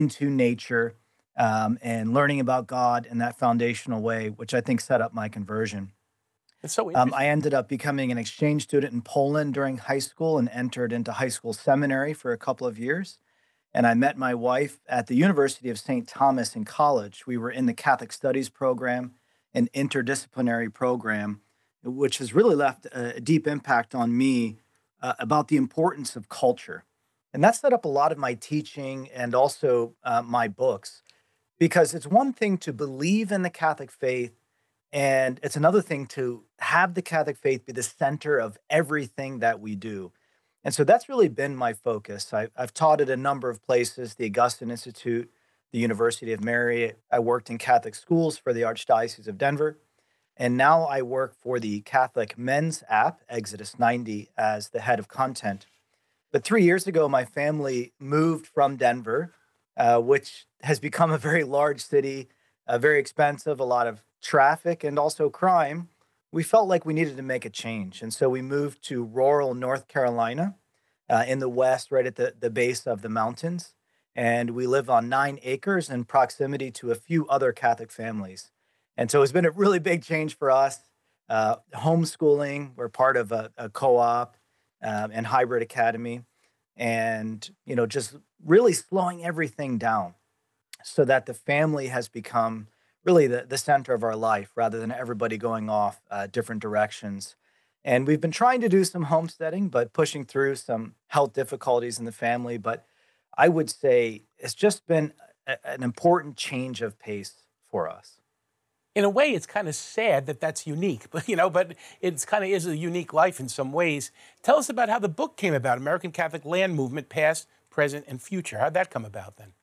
into nature and learning about God in that foundational way, which I think set up my conversion. It's so I interesting. ended up becoming an exchange student in Poland during high school and entered into high school seminary for a couple of years. And I met my wife at the University of St. Thomas in college. We were in the Catholic Studies program, an interdisciplinary program, which has really left a deep impact on me about the importance of culture. And that set up a lot of my teaching and also my books, because it's one thing to believe in the Catholic faith, and it's another thing to have the Catholic faith be the center of everything that we do. And so that's really been my focus. I've taught at a number of places, the Augustine Institute, the University of Mary. I worked in Catholic schools for the Archdiocese of Denver. And now I work for the Catholic Men's app, Exodus 90, as the head of content. But 3 years ago, my family moved from Denver, which has become a very large city, very expensive, a lot of traffic, and also crime. We felt like we needed to make a change. And so we moved to rural North Carolina in the west, right at the base of the mountains. And we live on 9 acres in proximity to a few other Catholic families. And so it's been a really big change for us. Homeschooling, we're part of a co op and hybrid academy. And, just really slowing everything down so that the family has become really the center of our life rather than everybody going off different directions. And we've been trying to do some homesteading, but pushing through some health difficulties in the family. But I would say it's just been an important change of pace for us. In a way, it's kind of sad that that's unique, but it's kind of is a unique life in some ways. Tell us about how the book came about, American Catholic Land Movement, Past, Present, and Future. How'd that come about then?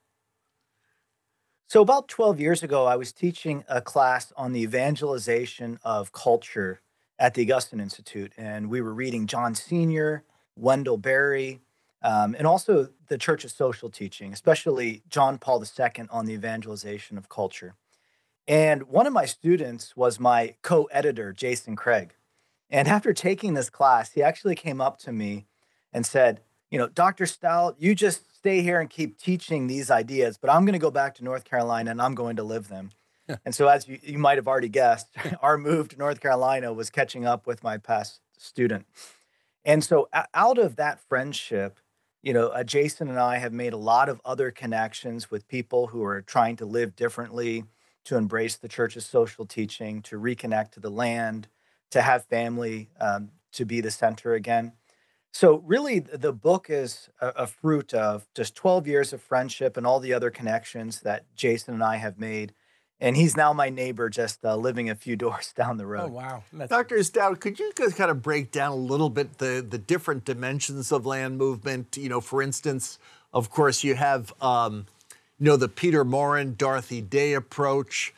So, about 12 years ago, I was teaching a class on the evangelization of culture at the Augustine Institute. And we were reading John Senior, Wendell Berry, and also the Church's social teaching, especially John Paul II on the evangelization of culture. And one of my students was my co editor, Jason Craig. And after taking this class, he actually came up to me and said, Dr. Stout, you just stay here and keep teaching these ideas, but I'm going to go back to North Carolina and I'm going to live them. And so, as you might have already guessed, our move to North Carolina was catching up with my past student. And so, out of that friendship, Jason and I have made a lot of other connections with people who are trying to live differently, to embrace the church's social teaching, to reconnect to the land, to have family, to be the center again. So, really, the book is a fruit of just 12 years of friendship and all the other connections that Jason and I have made. And he's now my neighbor, just living a few doors down the Oh, road. wow. That's Dr. Stout, could you just kind of break down a little bit the different dimensions of land movement? For instance, of course, you have the Peter Morin, Dorothy Day approach.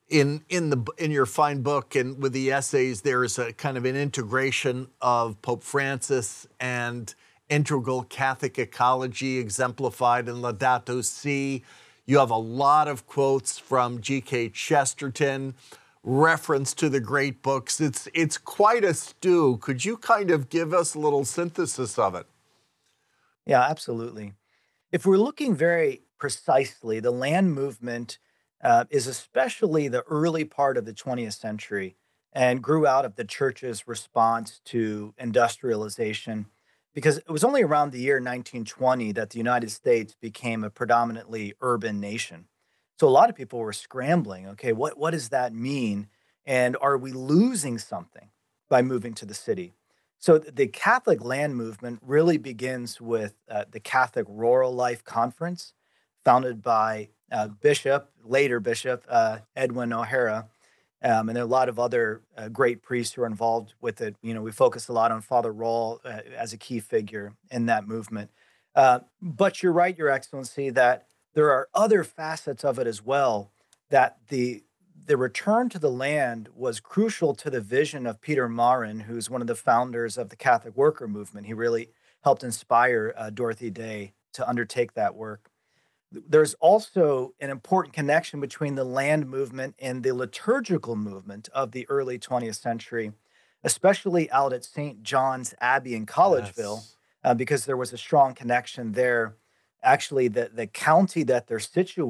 In your fine book and with the essays, there is a kind of an integration of Pope Francis and integral Catholic ecology exemplified in Laudato Si. You have a lot of quotes from G.K. Chesterton, reference to the great books. It's quite a stew. Could you kind of give us a little synthesis of it? Yeah, absolutely. If we're looking very precisely, the land movement is especially the early part of the 20th century and grew out of the church's response to industrialization, because it was only around the year 1920 that the United States became a predominantly urban nation. So a lot of people were scrambling. Okay, what does that mean? And are we losing something by moving to the city? So the Catholic land movement really begins with the Catholic Rural Life Conference, founded by later Bishop Edwin O'Hara, and there are a lot of other great priests who are involved with it. We focus a lot on Father Rawle as a key figure in that movement. But you're right, Your Excellency, that there are other facets of it as well. That the return to the land was crucial to the vision of Peter Marin, who's one of the founders of the Catholic Worker Movement. He really helped inspire Dorothy Day to undertake that work. There's also an important connection between the land movement and the liturgical movement of the early 20th century, especially out at St. John's Abbey in Collegeville, Yes. because there was a strong connection there actually the county that they're situated